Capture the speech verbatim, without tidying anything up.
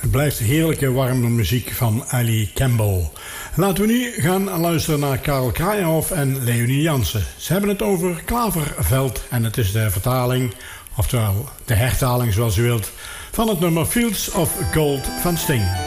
Het blijft heerlijke warme muziek van Ali Campbell. Laten we nu gaan luisteren naar Karel Kraaienhof en Leonie Jansen. Ze hebben het over Klaverveld en het is de vertaling, oftewel de hertaling zoals u wilt, van het nummer Fields of Gold van Sting.